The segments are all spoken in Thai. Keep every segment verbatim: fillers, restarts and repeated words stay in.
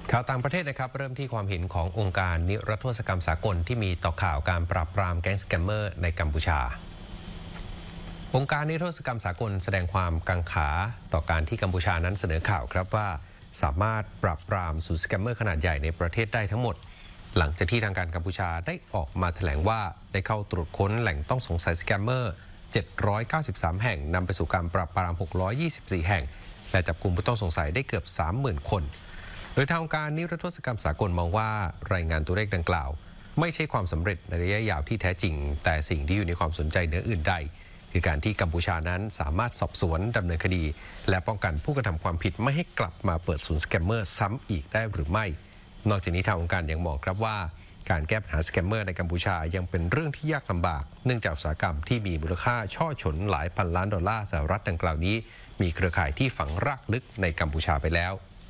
ข่าวต่างประเทศนะครับเริ่มที่ความเห็นขององค์การนิรโทษกรรมสากลที่มีต่อข่าวการปราบปรามแก๊งสแกมเมอร์ในกัมพูชาองค์การนิรโทษกรรมสากลแสดงความกังขาต่อการที่กัมพูชานั้นเสนอข่าวครับว่าสามารถปราบปรามศูนย์สแกมเมอร์ขนาดใหญ่ในประเทศได้ทั้งหมดหลังจากที่ทางการกัมพูชาได้ออกมาแถลงว่าได้เข้าตรวจค้นแหล่งต้องสงสัยสแกมเมอร์เจ็ดร้อยเก้าสิบสามแห่งนำไปสู่การปราบปรามหกร้อยยี่สิบสี่แห่งและจับกุมผู้ต้องสงสัยได้เกือบ สามหมื่น คนโดยทางองค์การนิรโทษกรรมสากลมองว่ารายงานตัวเลขดังกล่าวไม่ใช่ความสำเร็จในระยะยาวที่แท้จริงแต่สิ่งที่อยู่ในความสนใจเหนืออื่นใดคือการที่กัมพูชานั้นสามารถสอบสวนดำเนินคดีและป้องกันผู้กระทำความผิดไม่ให้กลับมาเปิดศูนย์สแกมเมอร์ซ้ำอีกได้หรือไม่นอกจากนี้ทางองค์การยังมองครับว่าการแก้ปัญหาสแกมเมอร์ในกัมพูชายังเป็นเรื่องที่ยากลำบากเนื่องจากอุตสาหกรรมที่มีมูลค่าช่อฉนหลายพันล้านดอลลาร์สหรัฐดังกล่าวนี้มีเครือข่ายที่ฝังรากลึกในกัมพูชาไปแล้ว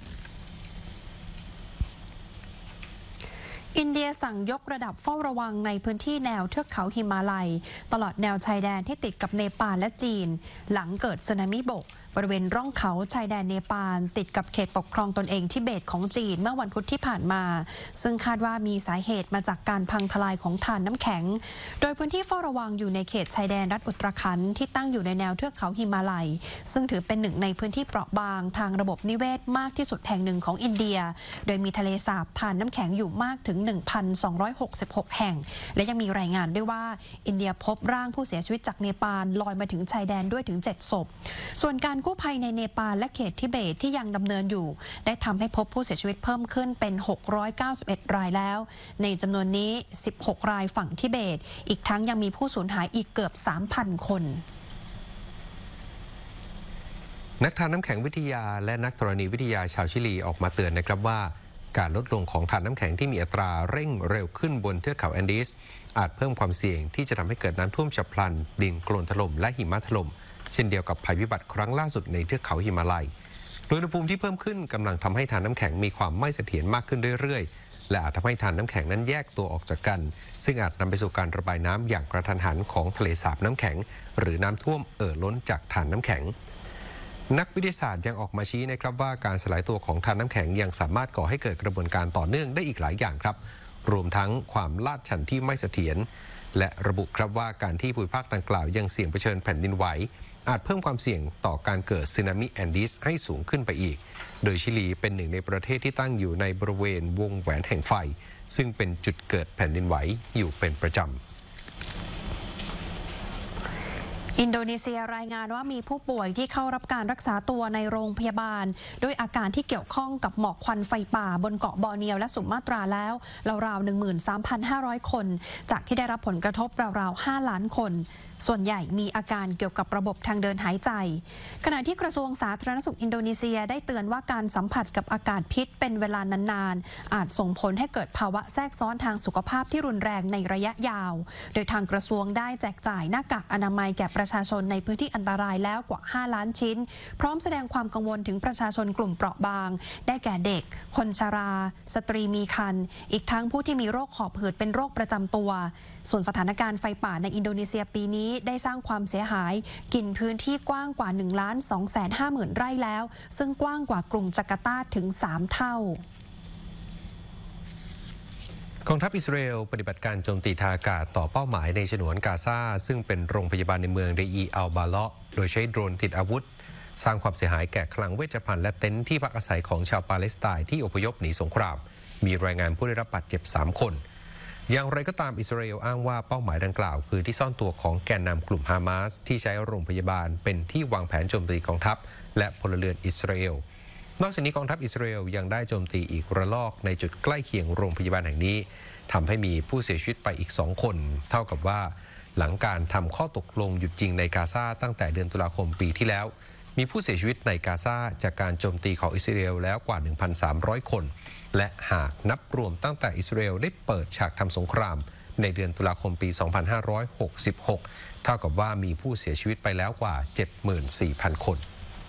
อินเดียสั่งยกระดับเฝ้าระวังในพื้นที่แนวเทือกเขาหิมาลัยตลอดแนวชายแดนที่ติดกับเนปาลและจีนหลังเกิดสึนามิบกบริเวณร่องเขาชายแดนเนปาลติดกับเขตปกครองตนเองทิเบตของจีนเมื่อวันพุธที่ผ่านมาซึ่งคาดว่ามีสาเหตุมาจากการพังทลายของถ่านน้ำแข็งโดยพื้นที่เฝ้าระวังอยู่ในเขตชายแดนรัฐอุตรขันธ์ที่ตั้งอยู่ในแนวเทือกเขาหิมาลัยซึ่งถือเป็นหนึ่งในพื้นที่เปราะบางทางระบบนิเวศมากที่สุดแห่งหนึ่งของอินเดียโดยมีทะเลสาบถ่านน้ำแข็งอยู่มากถึง หนึ่งพันสองร้อยหกสิบหก แห่งและยังมีรายงานด้วยว่าอินเดียพบร่างผู้เสียชีวิตจากเนปาลลอยมาถึงชายแดนด้วยถึงเจ็ดศพส่วนการกู้ภัยในเนปาลและเขตทิเบตที่ยังดำเนินอยู่ได้ทำให้พบผู้เสียชีวิตเพิ่มขึ้นเป็นหกร้อยเก้าสิบเอ็ดรายแล้วในจำนวนนี้สิบหกรายฝั่งทิเบตอีกทั้งยังมีผู้สูญหายอีกเกือบ สามพัน คนนักทานน้ำแข็งวิทยาและนักธรณีวิทยาชาวชิลีออกมาเตือนนะครับว่าการลดลงของถ่านน้ำแข็งที่มีอัตราเร่งเร็วขึ้นบนเทือกเขาแอนดีสอาจเพิ่มความเสี่ยงที่จะทำให้เกิดน้ำท่วมฉับพลันดินโคลนถล่มและหิมะถล่มเช่นเดียวกับภัยพิบัติครั้งล่าสุดในเทือกเขาหิมาลัยโดยอุณหภูมิที่เพิ่มขึ้นกำลังทำให้ถ่านน้ำแข็งมีความไม่เสถียรมากขึ้นเรื่อยๆและอาจทำให้ถ่านน้ำแข็งนั้นแยกตัวออกจากกันซึ่งอาจนำไปสู่การระบายน้ำอย่างกระทันหันของทะเลสาบน้ำแข็งหรือน้ำท่วมเอ่อล้นจากถ่านน้ำแข็งนักวิทยาศาสตร์ยังออกมาชี้นะครับว่าการสลายตัวของถ่านน้ำแข็งยังสามารถก่อให้เกิดกระบวนการต่อเนื่องได้อีกหลายอย่างครับรวมทั้งความลาดชันที่ไม่เสถียรและระบุครับว่าการที่ภูมิภาคดังกล่าวยังเสี่ยงเผชิญแผ่นดินไหวอาจเพิ่มความเสี่ยงต่อการเกิดสึนามิแอนดีสให้สูงขึ้นไปอีกโดยชิลีเป็นหนึ่งในประเทศที่ตั้งอยู่ในบริเวณวงแหวนแห่งไฟซึ่งเป็นจุดเกิดแผ่นดินไหวอยู่เป็นประจำอินโดนีเซียรายงานว่ามีผู้ป่วยที่เข้ารับการรักษาตัวในโรงพยาบาลด้วยอาการที่เกี่ยวข้องกับหมอกควันไฟป่าบนเกาะบอร์เนียวและสุมาตราแล้วราวๆ หนึ่งหมื่นสามพันห้าร้อย คนจากที่ได้รับผลกระทบราวๆ ห้าล้านคนส่วนใหญ่มีอาการเกี่ยวกับระบบทางเดินหายใจขณะที่กระทรวงสาธารณสุขอินโดนีเซียได้เตือนว่าการสัมผัสกับอากาศพิษเป็นเวลานานๆอาจส่งผลให้เกิดภาวะแทรกซ้อนทางสุขภาพที่รุนแรงในระยะยาวโดยทางกระทรวงได้แจกจ่ายหน้ากากอนามัยแก่ประชาชนในพื้นที่อันตรายแล้วกว่าห้าล้านชิ้นพร้อมแสดงความกังวลถึงประชาชนกลุ่มเปราะบางได้แก่เด็กคนชราสตรีมีครรภ์อีกทั้งผู้ที่มีโรคหอบหืดเป็นโรคประจำตัวส่วนสถานการณ์ไฟป่าในอินโดนีเซียปีนี้ได้สร้างความเสียหายกินพื้นที่กว้างกว่า หนึ่งล้านสองแสนห้าหมื่น ไร่แล้วซึ่งกว้างกว่ากรุงจาการ์ตาถึงสามเท่ากองทัพอิสราเอลปฏิบัติการโจมตีทางอากาศต่อเป้าหมายในฉนวนกาซาซึ่งเป็นโรงพยาบาลในเมืองเดอีอัลบาเลาะโดยใช้โดรนติดอาวุธสร้างความเสียหายแก่คลังเวชภัณฑ์และเต็นท์ที่พักอาศัยของชาวปาเลสไตน์ที่อพยพหนีสงครามมีรายงานผู้ได้รับบาดเจ็บสามคนอย่างไรก็ตามอิสราเอลอ้างว่าเป้าหมายดังกล่าวคือที่ซ่อนตัวของแกนนำกลุ่มฮามาสที่ใช้โรงพยาบาลเป็นที่วางแผนโจมตีกองทัพและพลเรือนอิสราเอลนอกจากนี้กองทัพอิสราเอลยังได้โจมตีอีกระลอกในจุดใกล้เคียงโรงพยาบาลแห่งนี้ทำให้มีผู้เสียชีวิตไปอีกสองคนเท่ากับว่าหลังการทำข้อตกลงหยุดยิงในกาซาตั้งแต่เดือนตุลาคมปีที่แล้วมีผู้เสียชีวิตในกาซาจากการโจมตีของอิสราเอลแล้วกว่า หนึ่งพันสามร้อย คนและหากนับรวมตั้งแต่อิสราเอลได้เปิดฉากทำสงครามในเดือนตุลาคมปี สองพันห้าร้อยหกสิบหก เท่ากับว่ามีผู้เสียชีวิตไปแล้วกว่า เจ็ดหมื่นสี่พัน คน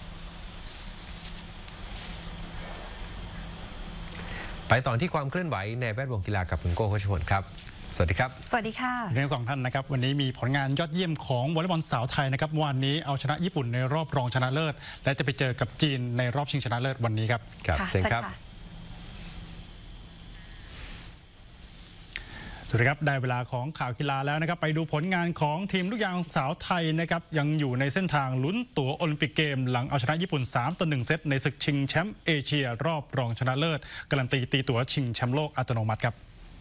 ไปต่อที่ความเคลื่อนไหวในแวดวงกีฬากับคุณโก้ โคชพลครับสวัสดีครับสวัสดีค่ะทั้งสองท่านนะครับวันนี้มีผลงานยอดเยี่ยมของวอลเลย์บอลสาวไทยนะครับวันนี้เอาชนะญี่ปุ่นในรอบรองชนะเลิศและจะไปเจอกับจีนในรอบชิงชนะเลิศวันนี้ครับครับเชิญครับสวัสดีครับได้เวลาของข่าวกีฬาแล้วนะครับไปดูผลงานของทีมลูกยางสาวไทยนะครับยังอยู่ในเส้นทางลุ้นตั๋วโอลิมปิกเกมหลังเอาชนะญี่ปุ่นสามต่อหนึ่งเซตในศึกชิงแชมป์เอเชียรอบรองชนะเลิศการันตีตีตั๋วชิงแชมป์โลกอัตโนมัติครับ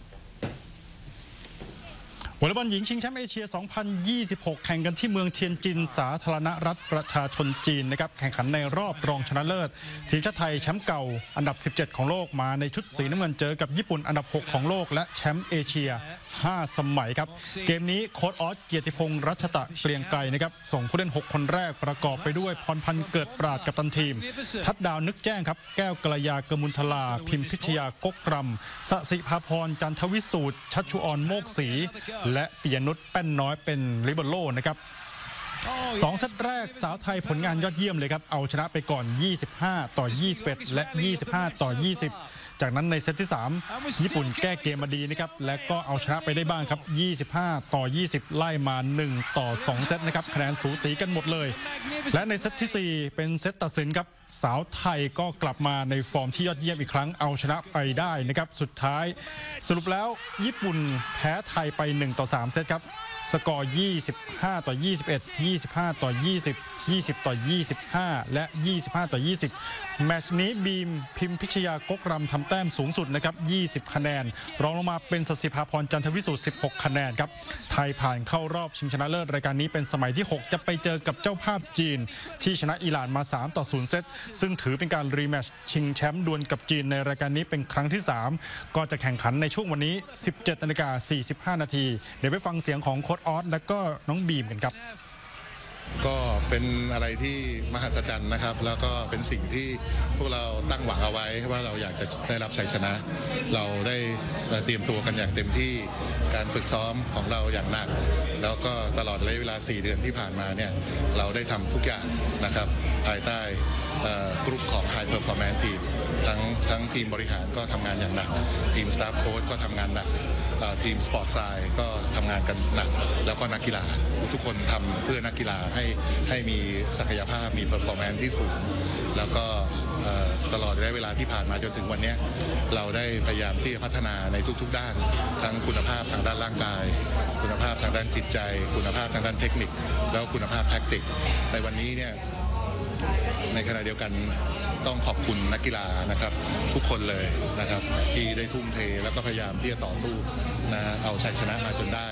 วอลเลย์บอลหญิงชิงแชมป์เอเชีย สองพันยี่สิบหก แข่งกันที่เมืองเทียนจินสาธารณรัฐประชาชนจีนนะครับแข่งขันในรอบรองชนะเลิศทีมชาติไทยแชมป์เก่าอันดับสิบเจ็ดของโลกมาในชุดสีน้ำเงินเจอกับญี่ปุ่นอันดับหกของโลกและแชมป์เอเชียห้าสมัยครับเกมนี้โค้ชออสเกียรติพงษ์รัชตะเกรียงไกรนะครับส่งผู้เล่นหกคนแรกประกอบไปด้วยพรพันธ์เกิดปราดกัปตันทีมทัดดาวนึกแจ้งครับแก้วกัลยากมุลทลาพิมพิชยากกรำสสิภาพรจันทวิสูตรชัชชุออนโมกศรีและปิยนุชแป้นน้อยเป็นลิเบโร่นะครับสองเซตแรกสาวไทยผลงานยอดเยี่ยมเลยครับเอาชนะไปก่อนยี่สิบห้าต่อยี่สิบเอ็ดและยี่สิบห้าต่อยี่สิบจากนั้นในเซตที่สามญี่ปุ่นแก้เกมมาดีนะครับและก็เอาชนะไปได้บ้างครับยี่สิบห้าต่อยี่สิบไล่มาหนึ่งต่อสองเซตนะครับคะแนนสูสีกันหมดเลยและในเซตที่สี่เป็นเซตตัดสินครับสาวไทยก็กลับมาในฟอร์มที่ยอดเยี่ยมอีกครั้งเอาชนะไปได้นะครับสุดท้ายสรุปแล้วญี่ปุ่นแพ้ไทยไปหนึ่งต่อสามเซตครับสกอร์ยี่สิบห้าต่อยี่สิบเอ็ด ยี่สิบห้าต่อยี่สิบ ยี่สิบต่อยี่สิบห้าและยี่สิบห้าต่อยี่สิบแมตช์นี้บีมพิมพิชยากกรำทำแต้มสูงสุดนะครับยี่สิบคะแนนรองลงมาเป็นสสิภาพรจันทวิสูตรสิบหกคะแนนครับไทยผ่านเข้ารอบชิงชนะเลิศรายการนี้เป็นสมัยที่หกจะไปเจอกับเจ้าภาพจีนที่ชนะอิหร่านมาสามต่อศูนย์เซตซึ่งถือเป็นการรีแมตช์ชิงแชมป์ดวลกับจีนในรายการนี้เป็นครั้งที่สามก็จะแข่งขันในช่วงวันนี้ สิบเจ็ดนาฬิกาสี่สิบห้านาทีเดี๋ยวไปฟังเสียงของโค้ชออสและก็น้องบีมกันครับก็เป็นอะไรที่มหัศจรรย์นะครับแล้วก็เป็นสิ่งที่พวกเราตั้งหวังเอาไว้ว่าเราอยากจะได้รับชัยชนะเราได้เตรียมตัวกันอย่างเต็มที่การฝึกซ้อมของเราอย่างหนักแล้วก็ตลอดระยะเวลาสี่เดือนที่ผ่านมาเนี่ยเราได้ทำทุกอย่างนะครับภายใต้กลุ่มของ High Performance Team ทั้งทั้งทีมบริหารก็ทำงานอย่างหนักทีม Staff Coach ก็ทำงานหนักทีมสปอร์ตไซด์ก็ทำงานกันหนักแล้วก็นักกีฬาทุกคนทำเพื่อนักกีฬาให้ให้มีศักยภาพมีเพอร์ฟอร์แมนซ์ที่สูงแล้วก็ตลอดระยะเวลาที่ผ่านมาจนถึงวันนี้เราได้พยายามที่จะพัฒนาในทุกๆด้านทั้งคุณภาพทางด้านร่างกายคุณภาพทางด้านจิตใจคุณภาพทางด้านเทคนิคแล้วคุณภาพแท็กติกในวันนี้เนี่ยในขณะเดียวกันต้องขอบคุณนักกีฬานะครับทุกคนเลยนะครับที่ได้ทุ่มเทแล้วก็พยายามที่จะต่อสู้นะเอาชัยชนะมาจนได้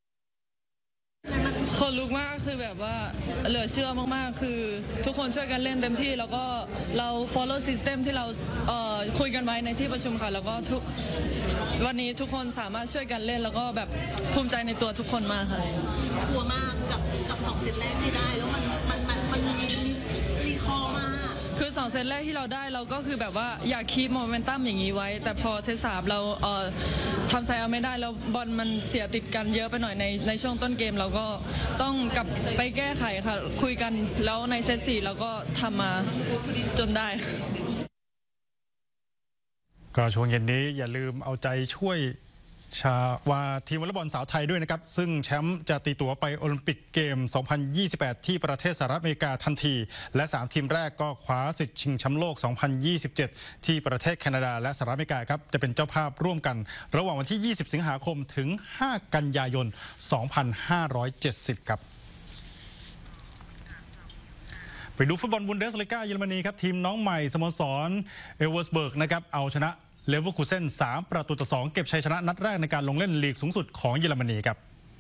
คนลุกมากคือแบบว่าเหลือเชื่อมากๆคือทุกคนช่วยกันเล่นเต็มที่แล้วก็เรา follow system ที่เราเอ่อคุยกันไว้ในที่ประชุมค่ะแล้วก็ทุกวันนี้ทุกคนสามารถช่วยกันเล่นแล้วก็แบบภูมิใจในตัวทุกคนมากค่ะกลัวมากกับกับสองเซตแรกที่ได้แล้วมันมันมันมันรีคอร์มากคือสองเซตแรกที่เราได้เราก็คือแบบว่าอยากคีปโมเมนตัมอย่างนี้ไว้แต่พอเซตสามเราเอ่อทำไซเอาไม่ได้แล้วบอลมันเสียติดกันเยอะไปหน่อยในในช่วงต้นเกมเราก็ต้องกลับไปแก้ไขค่ะคุยกันแล้วในเซตสี่เราก็ทำมาจนได้ก็ช่วงเย็นนี้อย่าลืมเอาใจช่วยชาวาทีมวอลเลย์บอลสาวไทยด้วยนะครับซึ่งแชมป์จะตีตั๋วไปโอลิมปิกเกม สองพันยี่สิบแปด ที่ประเทศสหรัฐอเมริกาทันทีและสามทีมแรกก็คว้าสิทธิ์ชิงแชมป์โลก สองพันยี่สิบเจ็ด ที่ประเทศแคนาดาและสหรัฐอเมริกาครับจะเป็นเจ้าภาพร่วมกันระหว่างวันที่ ยี่สิบ สิงหาคมถึง ห้า กันยายน สองพันห้าร้อยเจ็ดสิบ ครับไปดูฟุตบอลบุนเดสลีกาเยอรมนีครับทีมน้องใหม่สโมสรเอเวอร์สเบิร์กนะครับเอาชนะเลเวอร์คูเซ่นสามประตูต่อสองเก็บชัยชนะนัดแรกในการลงเล่นลีกสูงสุดของเยอรมนีครับ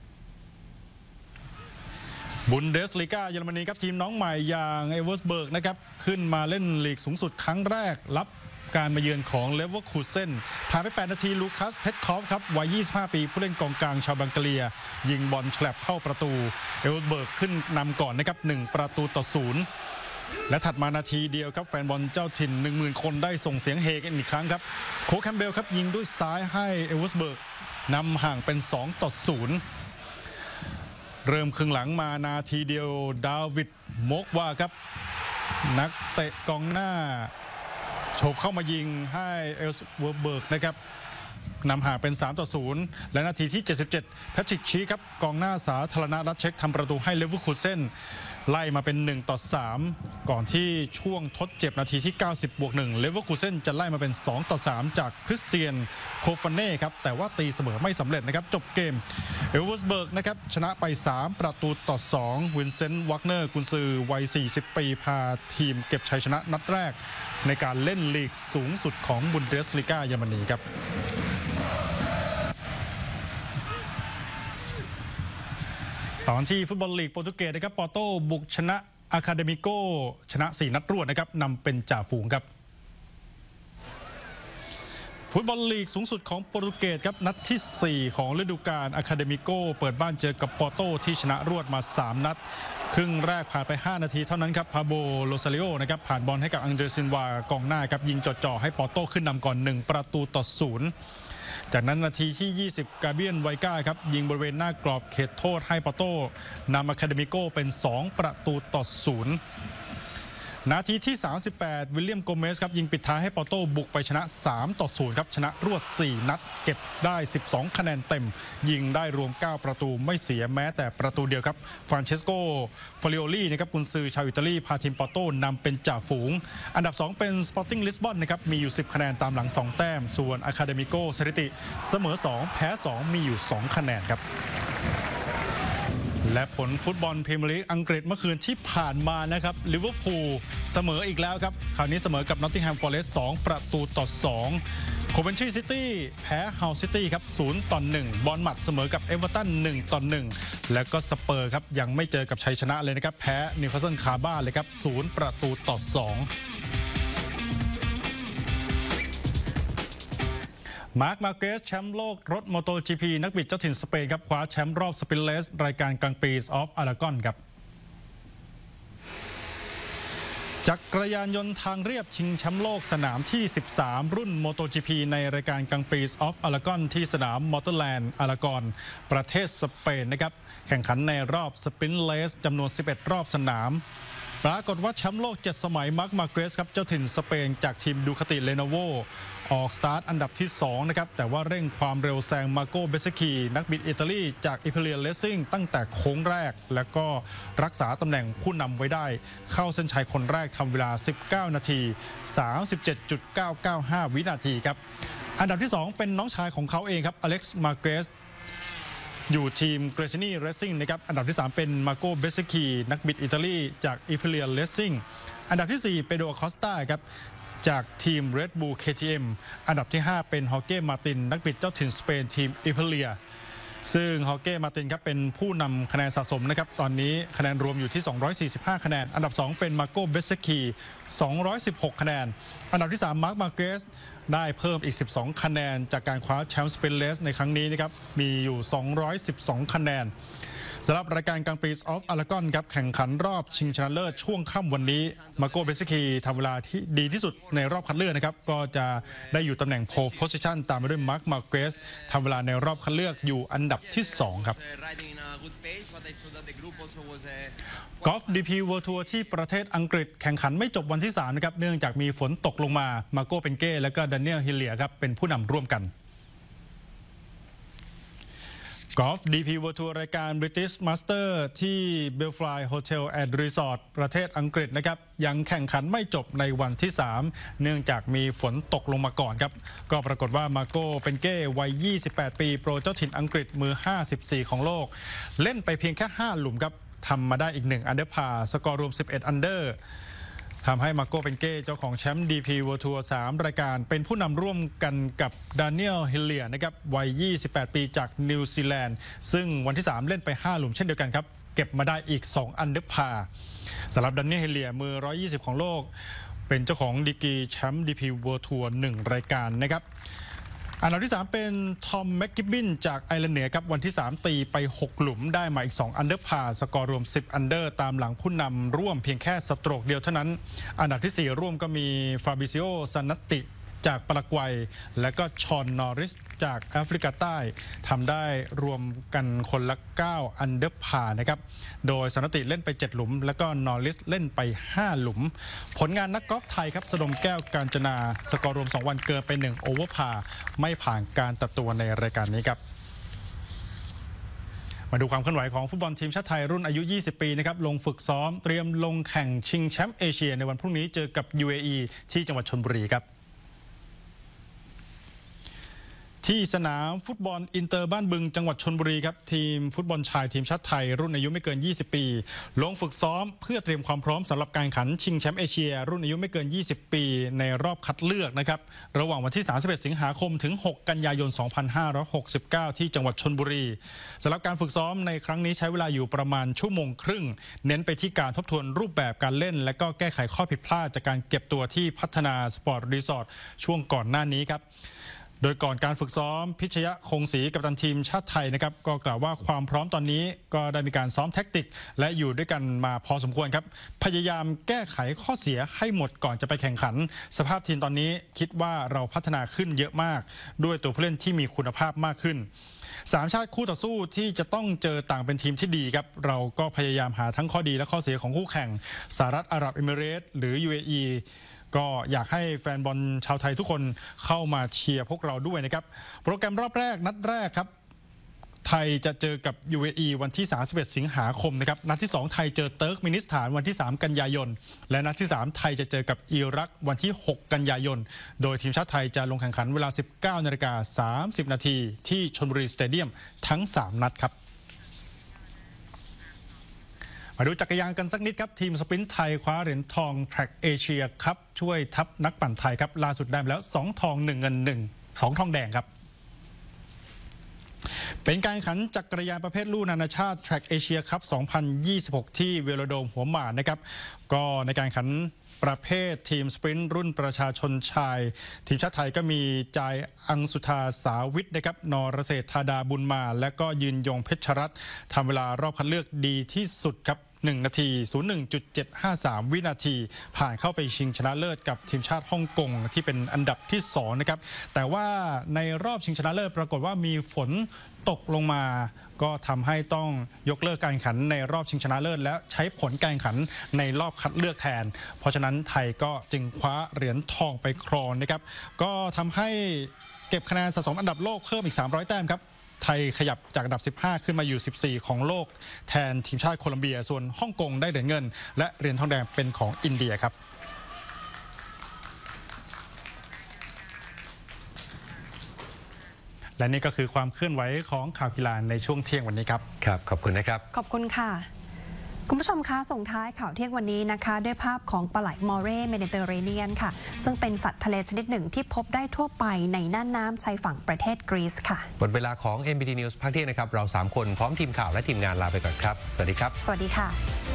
บุนเดสลีกาเยอรมนีครับทีมน้องใหม่อย่างเอเวอร์สเบิร์กนะครับขึ้นมาเล่นลีกสูงสุดครั้งแรกรับการมาเยือนของเลเวอร์คูเซ่นผ่านไปแปดนาทีลูคัสเพทคอฟครับวัยยี่สิบห้าปีผู้เล่นกองกลางชาวบังกาเรียยิงบอลแฉลบเข้าประตูเอเวอร์สเบิร์กขึ้นนำก่อนนะครับหนึ่งประตูต่อศูนย์และถัดมานาทีเดียวครับแฟนบอลเจ้าถิ่น หนึ่งหมื่น คนได้ส่งเสียงเฮกันอีกครั้งครับโคแคมเบลครับยิงด้วยซ้ายให้เอเวอร์สเบิร์กนำห่างเป็นสองต่อศูนย์เริ่มครึ่งหลังมานาทีเดียวดาวิดโมกวาครับนักเตะกองหน้าโฉบเข้ามายิงให้เอเวอร์สเบิร์กนะครับนำห่างเป็นสามต่อศูนย์และนาทีที่เจ็ดสิบเจ็ดแพทริกชีครับกองหน้าสาธารณรัฐเช็กทำประตูให้เลเวอร์คูเซ่นไล่มาเป็นหนึ่งต่อสามก่อนที่ช่วงทดเจ็บนาทีที่เก้าสิบบวกหนึ่งเลเวอร์คูเซ่นจะไล่มาเป็นสองต่อสามจากคริสเตียนโคฟาเน่ครับแต่ว่าตีเสมอไม่สำเร็จนะครับจบเกมเอลเวอร์สเบิร์กนะครับชนะไปสามประตูต่อสองวินเซนต์วักเนอร์กุนซือวัยสี่สิบปีพาทีมเก็บชัยชนะนัดแรกในการเล่นลีกสูงสุดของบุนเดสลีกาเยอรมนีครับตอนที่ฟุตบอลลีกโปรตุเกสนะครับปอร์โตบุกชนะอาคาเดมิโกชนะสี่นัดรวดนะครับนำเป็นจ่าฝูงครับฟุตบอลลีกสูงสุดของโปรตุเกสครับนัดที่สี่ของฤดูกาลอาคาเดมิโกเปิดบ้านเจอกับปอร์โตที่ชนะรวดมาสามนัดครึ่งแรกผ่านไปห้านาทีเท่านั้นครับพาโบโลซาริโอนะครับผ่านบอลให้กับอังเดรซินวากองหน้าครับยิงจ่อๆให้ปอร์โตขึ้นนำก่อนหนึ่งประตูต่อศูนย์จากนั้นนาทีที่ยี่สิบกาเบียนไวก้าครับยิงบริเวณหน้ากรอบเขตโทษให้ปอร์โตนำอะคาเดมิโกเป็นสองประตูต่อศูนย์นาทีที่สามสิบแปดวิลเลียมโกเมสครับยิงปิดท้ายให้ปอร์โตบุกไปชนะสามต่อศูนย์ครับชนะรวดสี่นัดเก็บได้สิบสองคะแนนเต็มยิงได้รวมเก้าประตูไม่เสียแม้แต่ประตูเดียวครับฟรานเชสโกฟาริโอลีนะครับกุนซือชาวอิตาลีพาทีมปอร์โตนำเป็นจ่าฝูงอันดับสองเป็นสปอร์ติ้งลิสบอนนะครับมีอยู่สิบคะแนนตามหลังสองแต้มส่วนอะคาเดมิโกสถิติเสมอสองแพ้สองมีอยู่สองคะแนนครับและผลฟุตบอลพรีเมียร์ลีกอังกฤษเมื่อคืนที่ผ่านมานะครับลิเวอร์พูลเสมออีกแล้วครับคราวนี้เสมอกับนอตติงแฮมฟอเรสต์สองประตูต่อสองโคเวนทรีซิตี้แพ้ฮัลซิตี้ครับศูนย์ต่อหนึ่งบอร์นมัธเสมอกับเอเวอร์ตันหนึ่งต่อหนึ่งแล้วก็สเปอร์ครับยังไม่เจอกับชัยชนะเลยนะครับแพ้นิวคาสเซิลคาร์บ้าเลยครับศูนย์ประตูต่อสองมาร์คมาร์เกสแชมป์โลกรถ MotoGP นักบิดเจ้าถิ่นสเปนครับคว้าแชมป์รอบสปินเลสรายการกลางปีออฟอารากอนครับจักรยานยนต์ทางเรียบชิงแชมป์โลกสนามที่สิบสามรุ่น MotoGP ในรายการกลางปีออฟอารากอนที่สนามมอเตอร์แลนด์อารากอนประเทศสเปนนะครับแข่งขันในรอบสปินเลสจำนวนสิบเอ็ดรอบสนามปรากฏว่าแชมป์โลกเจ็ดสมัยมาร์คมาร์เกสครับเจ้าถิ่นสเปนจากทีมดูคาติเลโนโวออกสตาร์ทอันดับที่สองนะครับแต่ว่าเร่งความเร็วแซงมาโกเบสคีนักบิดอิตาลีจากอิเพเลียเลสซิ่งตั้งแต่โค้งแรกแล้วก็รักษาตำแหน่งผู้นำไว้ได้เข้าเส้นชัยคนแรกทำเวลาสิบเก้านาที สามสิบเจ็ดจุดเก้าเก้าห้า วินาทีครับอันดับที่สองเป็นน้องชายของเขาเองครับอเล็กซ์มาร์เกสอยู่ทีมเกรซินีเรซซิ่งนะครับอันดับที่สามเป็นมาโกเบสคีนักบิดอิตาลีจากอิเพเลียเลสซิ่งอันดับที่สี่เปโดรคอสตาครับจากทีม Red Bull เค ที เอ็ม อันดับที่ห้าเป็นฮอเก้มาตินนักบิดเจ้าถิ่นสเปนทีมอิเพเลียซึ่งฮอเก้มาตินครับเป็นผู้นำคะแนนสะสมนะครับตอนนี้คะแนนรวมอยู่ที่สองร้อยสี่สิบห้าคะแนนอันดับสองเป็นมาโกเบสคีสองร้อยสิบหกคะแนนอันดับที่สามมาร์คมาร์เกสได้เพิ่มอีกสิบสองคะแนนจากการคว้าแชมป์สเปนเลสในครั้งนี้นะครับมีอยู่สองร้อยสิบสองคะแนนสำหรับรายการกลางปีออฟอารากอนครับแข่งขันรอบชิงชนะเลิศช่วงค่ำวันนี้มาโกเบสคีทำเวลาที่ดีที่สุดในรอบคัดเลือกนะครับก็จะได้อยู่ตำแหน่งโพลโพสิชันตามไปด้วยมาร์คมาร์เกสทำเวลาในรอบคัดเลือกอยู่อันดับที่สองครับกอล์ฟ ดี พี World Tour ที่ประเทศอังกฤษแข่งขันไม่จบวันที่สามนะครับเนื่องจากมีฝนตกลงมามาโกเป็นเก้และก็ดานิเอลฮิลเลียครับเป็นผู้นำร่วมกันกอล์ฟ ดี พี World Tour รายการ British Master ที่ Belfry Hotel and Resort ประเทศอังกฤษนะครับยังแข่งขันไม่จบในวันที่สามเนื่องจากมีฝนตกลงมาก่อนครับก็ปรากฏว่ามาโกเป็นเก้วัยยี่สิบแปดปีโปรเจ้าถิ่นอังกฤษมือห้าสิบสี่ของโลกเล่นไปเพียงแค่ห้าหลุมครับทำมาได้อีกหนึ่งอันเดอร์พาร์สกอร์รวมสิบเอ็ดอันเดอร์ทำให้มาโกเป็นเก้เจ้าของแชมป์ ดี พี World Tour สามรายการเป็นผู้นำร่วมกันกับดานิเอลฮิลเลียนะครับวัยยี่สิบแปดปีจากนิวซีแลนด์ซึ่งวันที่สามเล่นไปห้าหลุมเช่นเดียวกันครับเก็บมาได้อีกสองอันเดอร์พาร์สำหรับดานิเอลฮิลเลียมือหนึ่งร้อยยี่สิบของโลกเป็นเจ้าของดีกรีแชมป์ ดี พี World Tour หนึ่งรายการนะครับอันดับที่สามเป็นทอมแม็กกิบบินจากไอร์แลนด์เหนือครับวันที่สามตีไปหกหลุมได้มาอีกสองอันเดอร์พาร์สกอร์รวมสิบอันเดอร์ตามหลังผู้นำร่วมเพียงแค่สโตรกเดียวเท่านั้นอันดับที่สี่ร่วมก็มีฟาบิซิโอซานัตติจากปารากวัยและก็ชอนนอริสจากแอฟริกาใต้ทำได้รวมกันคนละเก้าอันเดอร์พาร์นะครับโดยซานัตติเล่นไปเจ็ดหลุมแล้วก็นอริสเล่นไปห้าหลุมผลงานนักกอล์ฟไทยครับสดมแก้วกาญจนาสกอร์รวมสองวันเกินไปหนึ่งโอเวอร์พาร์ไม่ผ่านการตัดตัวในรายการนี้ครับมาดูความเคลื่อนไหวของฟุตบอลทีมชาติไทยรุ่นอายุ ยี่สิบ ปีนะครับลงฝึกซ้อมเตรียมลงแข่งชิงแชมป์เอเชียในวันพรุ่งนี้เจอกับ ยู เอ อี ที่จังหวัดชลบุรีครับที่สนามฟุตบอลอินเตอร์บ้านบึงจังหวัดชลบุรีครับทีมฟุตบอลชายทีมชาติไทยรุ่นอายุไม่เกิน ยี่สิบ ปีลงฝึกซ้อมเพื่อเตรียมความพร้อมสำหรับการแข่งขันชิงแชมป์เอเชียรุ่นอายุไม่เกิน ยี่สิบ ปีในรอบคัดเลือกนะครับระหว่างวันที่ สามสิบเอ็ด สิงหาคมถึง หก กันยายน สองพันห้าร้อยหกสิบเก้า ที่จังหวัดชลบุรีสำหรับการฝึกซ้อมในครั้งนี้ใช้เวลาอยู่ประมาณชั่วโมงครึ่งเน้นไปที่การทบทวนรูปแบบการเล่นและก็แก้ไขข้อผิดพลาดจากการเก็บตัวที่พัฒนาสปอร์ตรีสอร์ทช่วงก่อนหน้านี้ครับโดยก่อนการฝึกซ้อมพิชยะคงศรีกัปตันทีมชาติไทยนะครับก็กล่าวว่าความพร้อมตอนนี้ก็ได้มีการซ้อมแท็กติกและอยู่ด้วยกันมาพอสมควรครับพยายามแก้ไขข้อเสียให้หมดก่อนจะไปแข่งขันสภาพทีมตอนนี้คิดว่าเราพัฒนาขึ้นเยอะมากด้วยตัวผู้เล่นที่มีคุณภาพมากขึ้นสามชาติคู่ต่อสู้ที่จะต้องเจอต่างเป็นทีมที่ดีครับเราก็พยายามหาทั้งข้อดีและข้อเสียของคู่แข่งสหรัฐอาหรับเอมิเรตส์หรือ ยู เอ อี ก็อยากให้แฟนบอลชาวไทยทุกคนเข้ามาเชียร์พวกเราด้วยนะครับโปรแกรมรอบแรกนัดแรกครับไทยจะเจอกับ ยู เอ อี วันที่ สามสิบเอ็ด สิงหาคมนะครับนัดที่สองไทยเจอเติร์กมินิสถานวันที่ สาม กันยายนและนัดที่สามไทยจะเจอกับอิรักวันที่ หก กันยายนโดยทีมชาติไทยจะลงแข่งขันเวลา สิบเก้านาฬิกาสามสิบนาทีที่ชลบุรีสเตเดียมทั้งสามนัดครับมาดูจักรยานกันสักนิดครับทีมสปรินต์ไทยคว้าเหรียญทองแทร็กเอเชียครับช่วยทัพนักปั่นไทยครับล่าสุดได้มาแล้วสองทองหนึ่งเงินหนึ่ง สองทองแดงครับเป็นการแข่งขันจักรยานประเภทลู่นานาชาติแทร็กเอเชียครับสองพันยี่สิบหกที่เวโลโดมหัวหมากนะครับก็ในการแข่งขันประเภททีมสปรินต์รุ่นประชาชนชายทีมชาติไทยก็มีจายอังสุธาสาวิทย์นะครับนรเศรษฐาดาบุญมาและก็ยืนยงเพชรรัตน์ทำเวลารอบคัดเลือกดีที่สุดครับหนึ่งนาที ศูนย์หนึ่งจุดเจ็ดห้าสาม วินาทีผ่านเข้าไปชิงชนะเลิศกับทีมชาติฮ่องกงที่เป็นอันดับที่สองนะครับแต่ว่าในรอบชิงชนะเลิศปรากฏว่ามีฝนตกลงมาก็ทำให้ต้องยกเลิกการแข่งขันในรอบชิงชนะเลิศและใช้ผลการแข่งขันในรอบคัดเลือกแทนเพราะฉะนั้นไทยก็จึงคว้าเหรียญทองไปครองนะครับก็ทำให้เก็บคะแนนสะสมอันดับโลกเพิ่มอีกสามร้อยแต้มครับไทยขยับจากอันดับสิบห้าขึ้นมาอยู่สิบสี่ของโลกแทนทีมชาติโคลัมเบียส่วนฮ่องกงได้เหรียญเงินและเหรียญทองแดงเป็นของอินเดียครับและนี่ก็คือความเคลื่อนไหวของข่าวกีฬาในช่วงเที่ยงวันนี้ครับครับขอบคุณนะครับขอบคุณค่ะคุณผู้ชมคะส่งท้ายข่าวเที่ยงวันนี้นะคะด้วยภาพของปลาไหลมอเร่เมดิเตอร์เรเนียนค่ะซึ่งเป็นสัตว์ทะเลชนิดหนึ่งที่พบได้ทั่วไปในน่านน้ำชายฝั่งประเทศกรีซค่ะหมดเวลาของ เอ็ม บี ที News ภาคเที่ยงนะครับเราสามคนพร้อมทีมข่าวและทีมงานลาไปก่อนครับสวัสดีครับสวัสดีค่ะ